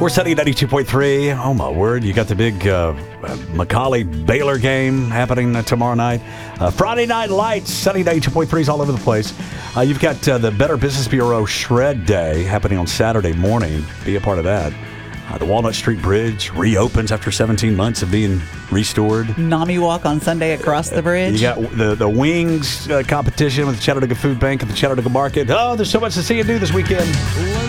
We're Sunny 92.3. Oh, my word. You got the big Macaulay-Baylor game happening tomorrow night. Friday Night Lights, Sunny 92.3 is all over the place. You've got the Better Business Bureau Shred Day happening on Saturday morning. Be a part of that. The Walnut Street Bridge reopens after 17 months of being restored. NAMI walk on Sunday across the bridge. You got the wings competition with the Chattanooga Food Bank at the Chattanooga Market. Oh, there's so much to see and do this weekend.